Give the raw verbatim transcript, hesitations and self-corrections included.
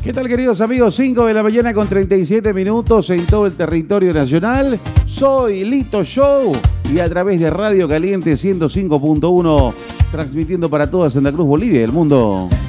¿Qué tal, queridos amigos? cinco de la mañana con treinta y siete minutos en todo el territorio nacional. Soy Lito Show y a través de Radio Caliente ciento cinco punto uno, transmitiendo para toda Santa Cruz, Bolivia y el mundo.